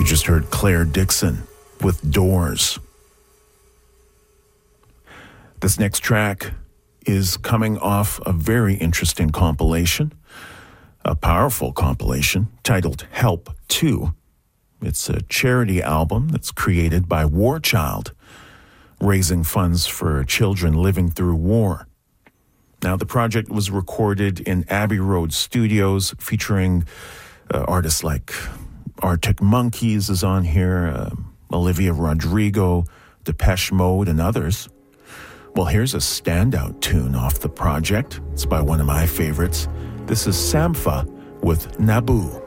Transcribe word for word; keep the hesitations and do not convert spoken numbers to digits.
just heard Claire Dixon with Doors. This next track is coming off a very interesting compilation, a powerful compilation titled Help two. It's a charity album that's created by War Child, raising funds for children living through war. Now, the project was recorded in Abbey Road Studios, featuring uh, artists like Arctic Monkeys is on here, uh, Olivia Rodrigo, Depeche Mode, and others. Well, here's a standout tune off the project. It's by one of my favorites. This is Sampha with Naboo.